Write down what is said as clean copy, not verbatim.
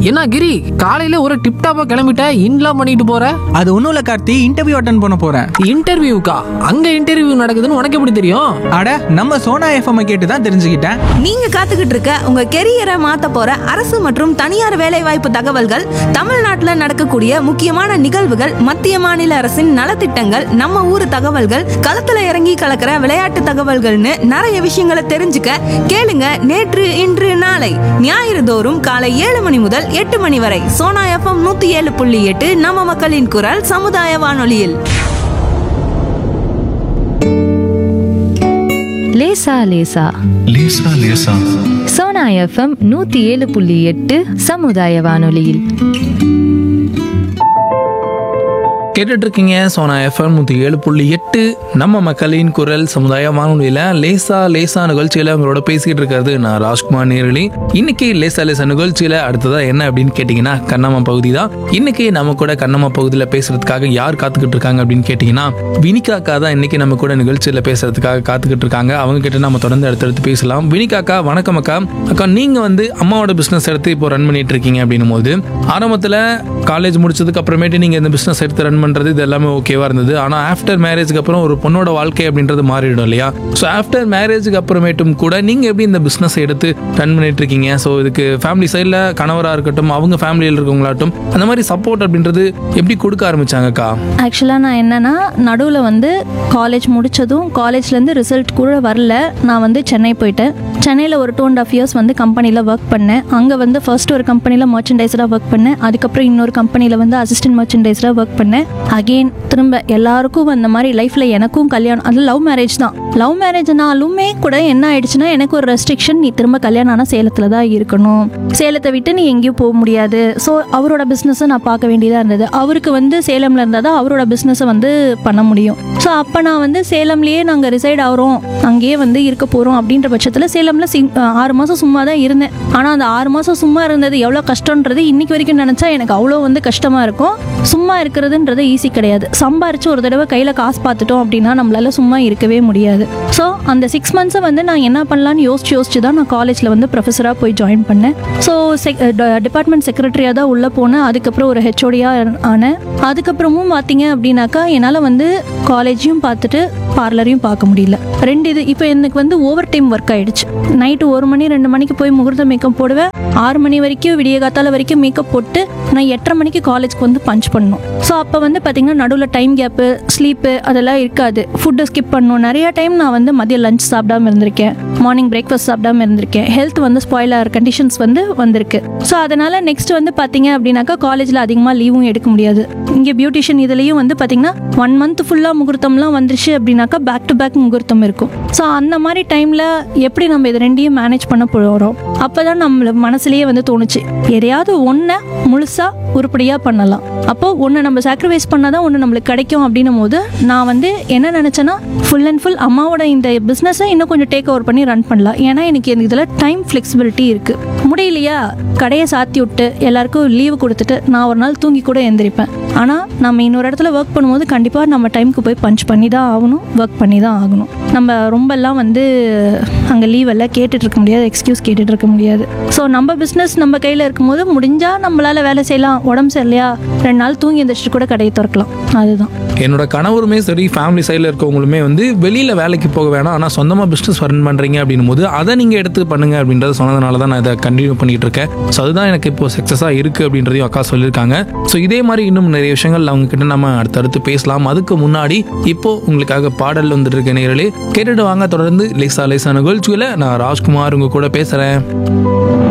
என்ன கிரி, காலையில ஒரு டிப்டாப்பா கிளம்பிட்ட, இன்லாம் பண்ணிட்டு போற? அது ஒன்றும் இல்லை கார்த்தி, இன்டர்வியூ அட்டன் பண்ண போகிறேன். இன்டர்வியூக்கா? அங்க இன்டர்வியூ நடக்குதுன்னு உனக்கு எப்படி தெரியும்? அட, நம்ம சோனா எஃப்எம் கேட்டு தான் தெரிஞ்சுக்கிட்டேன். நீங்க காத்துக்கிட்டு இருக்க உங்க கெரியரை மாத்த போற அரசு மற்றும் தனியார் வேலைவாய்ப்பு தகவல்கள், தமிழ்நாட்டுல நடக்கக்கூடிய முக்கியமான நிகழ்வுகள், மத்திய மாநில அரசின் நலத்திட்டங்கள், நம்ம ஊர் தகவல்கள், களத்துல இறங்கி கலக்கிற விளையாட்டு தகவல்கள்னு நிறைய விஷயங்களை தெரிஞ்சுக்க கேளுங்க. நேற்று இன்று நாளை ஞாயிறு தோறும் காலை 7 மணி முதல் 8 மணி வரை சோனா எஃப்எம் 107.8 நம்ம மக்களின் குரல் சமுதாய வானொலியில். லேசா லேசா லேசா லேசா சோனா எஃப்எம் 107.8 சமுதாய வானொலியில் கேட்டுட்டு இருக்கீங்க சோனா எஃப்எம் 107.8 நம்ம மக்களின் குரல் சமுதாய வானொலியில லேசா லேசா நிகழ்ச்சியில உங்களோட பேசிக்கிட்டு இருக்காது நான் ராஜ்குமார் நேரலி. இன்னைக்கு லேசா லேசா நிகழ்ச்சியில அடுத்ததா என்ன அப்படின்னு கேட்டீங்கன்னா கண்ணம்மா பகுதி தான். இன்னைக்கு நம்ம கூட கண்ணம்மா பகுதியில பேசுறதுக்காக யார் காத்துக்கிட்டு இருக்காங்க அப்படின்னு கேட்டீங்கன்னா வினிகாக்கா தான் இன்னைக்கு நம்ம கூட நிகழ்ச்சியில பேசுறதுக்காக காத்துக்கிட்டு இருக்காங்க. அவங்க கிட்ட நம்ம தொடர்ந்து அடுத்தடுத்து பேசலாம். வினிகாக்கா, வணக்கம் அக்கா. அக்கா, நீங்க அம்மாவோட பிசினஸ் எடுத்து இப்போ ரன் பண்ணிட்டு இருக்கீங்க அப்படின்னும் போது, ஆரம்பத்துல காலேஜ் முடிச்சதுக்கு அப்புறமேட்டு நீங்க இந்த பிசினஸ் எடுத்து ரன் பண்றது இது எல்லாமே ஓகேவா இருந்தது. ஆனா ஆஃப்டர் மேரேஜ்க்கு அப்புறம் ஒரு பொண்ணோட வாழ்க்கை அப்படின்றது மாறிடும் இல்லையா? ஸோ ஆஃப்டர் மேரேஜுக்கு அப்புறமேட்டும் கூட நீங்க எப்படி இந்த பிசினஸ் எடுத்து ரன் பண்ணிட்டு இருக்கீங்க? ஸோ இதுக்கு ஃபேமிலி சைடில் கணவராக இருக்கட்டும், அவங்க ஃபேமிலியில் இருக்கவங்களாட்டும், அந்த மாதிரி சப்போர்ட் அப்படின்றது எப்படி கொடுக்க ஆரம்பிச்சாங்கக்கா? ஆக்சுவலாக நான் என்னன்னா, நடுவில் காலேஜ் முடித்ததும் காலேஜ்லேருந்து ரிசல்ட் கூட வரல. நான் சென்னை போயிட்டேன். சென்னையில் ஒரு 2.5 years கம்பெனியில் ஒர்க் பண்ணேன். அங்கே ஃபர்ஸ்ட் ஒரு கம்பெனியில் மர்ச்சன்டைஸராக ஒர்க் பண்ணேன். அதுக்கப்புறம் இன்னொரு கம்பெனியில் அசிஸ்டன்ட் மர்ச்சன்டைஸராக ஒர்க் பண்ணேன். அகெயின் திரும்ப எல்லாருக்கும் அந்த மாதிரி லைஃப்பில் எனக்கும் கல்யாணம், அது லவ் மேரேஜ் தான். லவ் மேரேஜ்னாலுமே கூட என்ன ஆயிடுச்சுன்னா, எனக்கு ஒரு ரெஸ்ட்ரிக்ஷன், நீ திரும்ப கல்யாணம் ஆனால் சேலத்தில் தான் இருக்கணும், சேலத்தை விட்டு நீ எங்கேயும் போக முடியாது. ஸோ அவரோட பிஸ்னஸை நான் பார்க்க வேண்டியதாக இருந்தது. அவருக்கு சேலமில் இருந்தால் தான் அவரோட பிஸ்னஸை பண்ண முடியும். ஸோ அப்போ நான் சேலம்லேயே நாங்கள் ரிசைட் ஆகிறோம், அங்கேயே இருக்க போகிறோம் அப்படின்ற பட்சத்தில் சேலமில் 6 மாதம் சும்மா தான் இருந்தேன். ஆனால் அந்த 6 மாதம் சும்மா இருந்தது எவ்வளோ கஷ்டன்றது இன்னைக்கு வரைக்கும் நினச்சா எனக்கு அவ்வளோ கஷ்டமாக இருக்கும். சும்மா இருக்கிறதுன்றது ஈஸி கிடையாது. சம்பாரிச்சு ஒரு தடவை கையில் காசு பார்த்துட்டோம் அப்படின்னா நம்மளால சும்மா இருக்கவே முடியாது. ஸோ அந்த 6 months நான் என்ன பண்ணலான்னு யோசிச்சு தான் நான் காலேஜில் ப்ரொஃபஸராக போய் ஜாயின் பண்ணேன். ஸோ டிபார்ட்மெண்ட் செக்ரட்டரியாக தான் உள்ளே போனேன். அதுக்கப்புறம் ஒரு ஹெச்ஓடியாக ஆனேன். அதுக்கப்புறமும் பார்த்தீங்க அப்படின்னாக்கா என்னால் காலேஜையும் பார்த்துட்டு பார்லரையும் பார்க்க முடியல. இது இப்போ எனக்கு ஓவர் டைம் ஒர்க் ஆகிடுச்சு. நைட்டு 1 மணி 2 மணிக்கு போய் முகூர்த்த மேக்கப் போடுவேன். 6 மணி வரைக்கும் விடிய காத்தால வரைக்கும் மேக்கப் போட்டு நான் 8:30 மணிக்கு காலேஜ்க்கு பஞ்ச் பண்ணணும். ஸோ அப்போ பார்த்தீங்கன்னா நடுவில் டைம் கேப்பு, ஸ்லீப்பு அதெல்லாம் இருக்காது. ஃபுட்டை ஸ்கிப் பண்ணணும். நிறைய டைம் நான் மதியம் லஞ்ச் சாப்பிடாம இருந்திருக்கேன், மார்னிங் பிரேக்ஃபாஸ்ட் சாப்பிடாம இருந்திருக்கேன். ஹெல்த் ஸ்பாயில் ஆகிற கண்டிஷன்ஸ் வந்திருக்கு. ஸோ அதனால் நெக்ஸ்ட் பார்த்தீங்க அப்படின்னாக்கா காலேஜில் அதிகமாக லீவும் எடுக்க முடியாது. இங்கே பியூட்டிஷியன் இதுலேயும் பார்த்தீங்கன்னா 1 month ஃபுல்லாக முகூர்த்தம்லாம் வந்துருச்சு அப்படின்னாக்கா பேக் டு பேக் முகூர்த்தம் இருக்கும். ஸோ அந்த மாதிரி டைமில் எப்படி நம்ம இது ரெண்டையும் மேனேஜ் பண்ண போகிறோம்? அப்போ தான் நம்ம மனசுலேயே தோணுச்சு, எதையாவது ஒன்றை முழுசாக உருப்படியாக பண்ணலாம். அப்போ ஒன்று நம்ம சாக்ரிஃபைஸ் பண்ணாதான் ஒன்று நம்மளுக்கு கிடைக்கும் அப்படின்னும் போது நான் என்ன நினச்சேன்னா, ஃபுல் அண்ட் ஃபுல் அம்மாவோட இந்த பிஸ்னஸை இன்னும் கொஞ்சம் டேக் ஓவர் பண்ணி ரன் பண்ணலாம். ஏன்னா எனக்கு இதில் டைம் ஃப்ளெக்சிபிலிட்டி இருக்குது. முடியலையா, கடையை சாத்தி விட்டு எல்லாருக்கும் லீவு கொடுத்துட்டு நான் ஒரு நாள் தூங்கி கூட எழுந்திரிப்பேன். ஆனால் நம்ம இன்னொரு இடத்துல ஒர்க் பண்ணும்போது கண்டிப்பாக நம்ம டைமுக்கு போய் பஞ்ச் பண்ணி தான் ஆகணும், ஒர்க் பண்ணி தான் ஆகணும். நம்ம ரொம்பலாம் அங்கே லீவ் எல்லாம் கேட்டுட்டு இருக்க முடியாது, எக்ஸ்கியூஸ் கேட்டுட்டு இருக்க முடியாது. ஸோ நம்ம பிஸ்னஸ் நம்ம கையில் இருக்கும்போது முடிஞ்சால் நம்மளால் வேலை செய்யலாம். உடம்பு சரியில்லையா 2 நாள் தூங்கி எந்திரிச்சிட்டு கூட கடையை திறக்கலாம். அதுதான் என்னோட கணவருமே சரி, ஃபேமிலி சைடில் இருக்கவங்களுமே வெளியில் வேலைக்கு போக வேணாம், ஆனால் சொந்தமாக பிஸ்னஸ் ரன் பண்ணுறீங்க அப்படின்னும் போது அதை நீங்கள் எடுத்து பண்ணுங்க அப்படின்றத சொன்னதுனால தான் நான் இதை கண்டினியூ பண்ணிட்டு இருக்கேன். ஸோ அதுதான் எனக்கு இப்போ சக்ஸஸாக இருக்குது அப்படின்றதையும் அக்கா சொல்லியிருக்காங்க. ஸோ இதே மாதிரி இன்னும் நிறைய விஷயங்கள் அவங்க கிட்ட நம்ம அடுத்தடுத்து பேசலாம். அதுக்கு முன்னாடி இப்போ உங்களுக்காக பாடல் வந்துட்டு இருக்க நேரலே கேட்டுட்டு வாங்க. தொடர்ந்து லேசா லேசா நிகழ்ச்சியில் நான் ராஜ்குமார் உங்க கூட பேசுகிறேன்.